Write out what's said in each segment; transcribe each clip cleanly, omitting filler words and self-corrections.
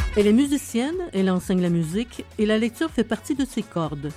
Elle est musicienne, elle enseigne la musique et la lecture fait partie de ses cordes.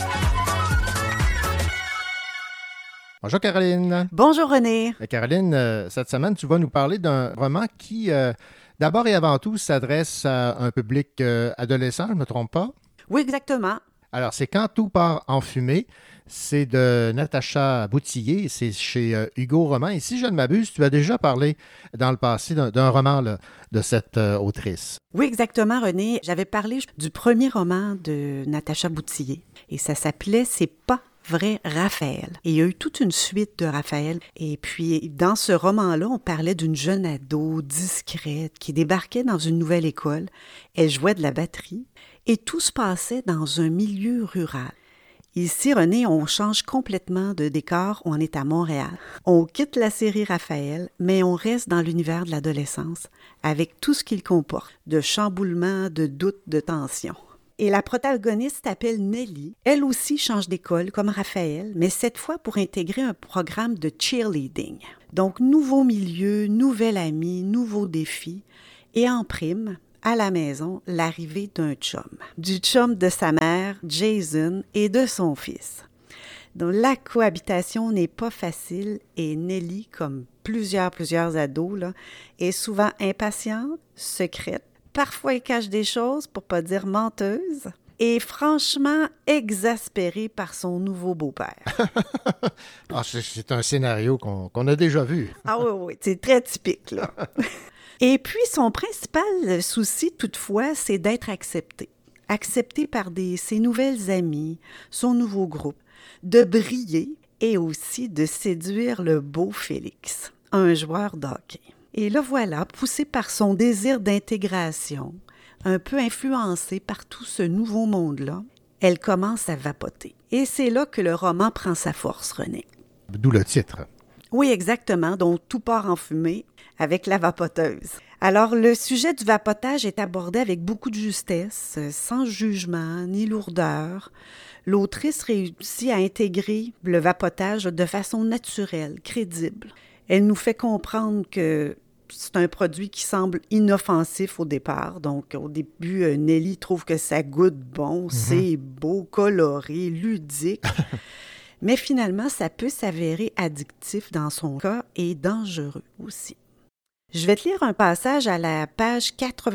Bonjour Caroline. Bonjour René. Caroline, cette semaine, tu vas nous parler d'un roman qui, d'abord et avant tout, s'adresse à un public adolescent, je ne me trompe pas? Oui, exactement. Alors, c'est Quand tout part en fumée. C'est de Natacha Boutillier, c'est chez Hugo Roman. Et si je ne m'abuse, tu as déjà parlé dans le passé d'un roman là, de cette autrice. Oui, exactement, René. J'avais parlé du premier roman de Natacha Boutillier et ça s'appelait « C'est pas vrai Raphaël ». Et il y a eu toute une suite de Raphaël. Et puis, dans ce roman-là, on parlait d'une jeune ado discrète qui débarquait dans une nouvelle école. Elle jouait de la batterie et tout se passait dans un milieu rural. Ici, René, on change complètement de décor, on est à Montréal. On quitte la série Raphaël, mais on reste dans l'univers de l'adolescence, avec tout ce qu'il comporte, de chamboulements, de doutes, de tensions. Et la protagoniste s'appelle Nelly. Elle aussi change d'école, comme Raphaël, mais cette fois pour intégrer un programme de cheerleading. Donc, nouveau milieu, nouvel ami, nouveau défi, et en prime, à la maison, l'arrivée d'un chum. Du chum de sa mère, Jason, et de son fils. Donc, la cohabitation n'est pas facile et Nelly, comme plusieurs ados, là, est souvent impatiente, secrète, parfois elle cache des choses, pour pas dire menteuse, et franchement exaspérée par son nouveau beau-père. Ah, c'est un scénario qu'on a déjà vu. Ah oui, c'est très typique, là. Et puis, son principal souci, toutefois, c'est d'être accepté. Accepté par ses nouvelles amies, son nouveau groupe, de briller et aussi de séduire le beau Félix, un joueur d'hockey. Et là, voilà, poussé par son désir d'intégration, un peu influencée par tout ce nouveau monde-là, elle commence à vapoter. Et c'est là que le roman prend sa force, René. D'où le titre. Oui, exactement. Donc, tout part en fumée avec la vapoteuse. Alors, le sujet du vapotage est abordé avec beaucoup de justesse, sans jugement ni lourdeur. L'autrice réussit à intégrer le vapotage de façon naturelle, crédible. Elle nous fait comprendre que c'est un produit qui semble inoffensif au départ. Donc, au début, Nelly trouve que ça goûte bon, c'est beau, coloré, ludique. Mais finalement, ça peut s'avérer addictif dans son cas et dangereux aussi. Je vais te lire un passage à la page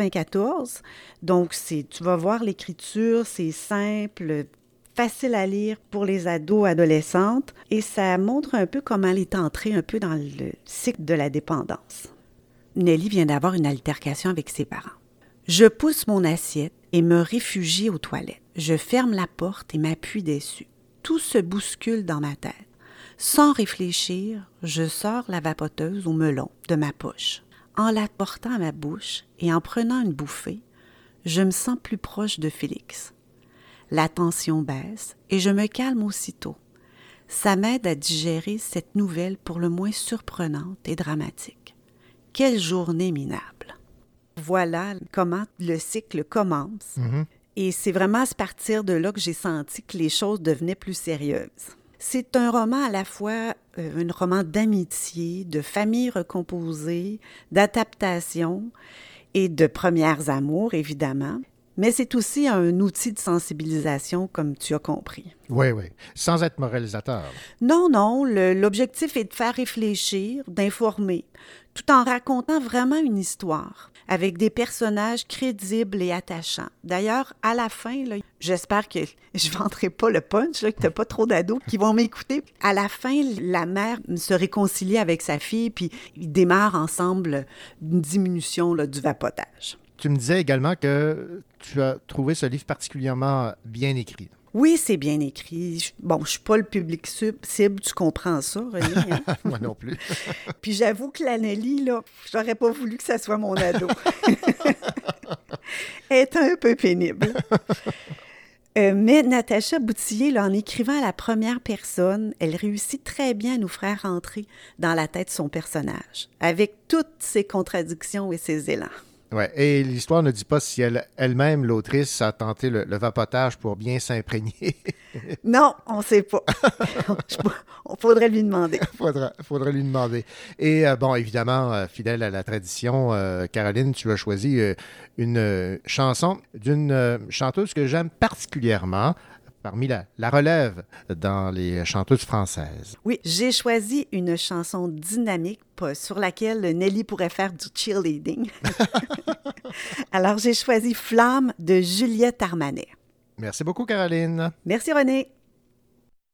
94. Donc, tu vas voir l'écriture, c'est simple, facile à lire pour les ados, adolescentes, et ça montre un peu comment elle est entrée un peu dans le cycle de la dépendance. Nelly vient d'avoir une altercation avec ses parents. Je pousse mon assiette et me réfugie aux toilettes. Je ferme la porte et m'appuie dessus. Tout se bouscule dans ma tête. Sans réfléchir, je sors la vapoteuse au melon de ma poche. En la portant à ma bouche et en prenant une bouffée, je me sens plus proche de Félix. La tension baisse et je me calme aussitôt. Ça m'aide à digérer cette nouvelle pour le moins surprenante et dramatique. Quelle journée minable! Voilà comment le cycle commence. Et c'est vraiment à partir de là que j'ai senti que les choses devenaient plus sérieuses. C'est un roman à la fois un roman d'amitié, de famille recomposée, d'adaptation et de premières amours, évidemment. Mais c'est aussi un outil de sensibilisation, comme tu as compris. Oui, sans être moralisateur. Non, l'objectif est de faire réfléchir, d'informer, tout en racontant vraiment une histoire, avec des personnages crédibles et attachants. D'ailleurs, à la fin, là, j'espère que je ne vendrai pas le punch, là, que tu n'as pas trop d'ados qui vont m'écouter. À la fin, la mère se réconcilie avec sa fille, puis ils démarrent ensemble une diminution là, du vapotage. Tu me disais également que tu as trouvé ce livre particulièrement bien écrit. Oui, c'est bien écrit. Bon, je ne suis pas le public cible, tu comprends ça, René. Hein? Moi non plus. Puis j'avoue que la Nelly, là, j'aurais pas voulu que ça soit mon ado. Elle est un peu pénible. Mais Natacha Boutillier, là, en écrivant à la première personne, elle réussit très bien à nous faire entrer dans la tête de son personnage, avec toutes ses contradictions et ses élans. Ouais. Et l'histoire ne dit pas si elle-même, l'autrice, a tenté le vapotage pour bien s'imprégner. Non, on ne sait pas. On faudrait lui demander. Faudrait lui demander. Et bon, évidemment, fidèle à la tradition, Caroline, tu as choisi une chanson d'une chanteuse que j'aime particulièrement parmi la relève dans les chanteuses françaises. Oui, j'ai choisi une chanson dynamique sur laquelle Nelly pourrait faire du cheerleading. Alors, j'ai choisi Flamme de Juliette Armanet. Merci beaucoup, Caroline. Merci, René.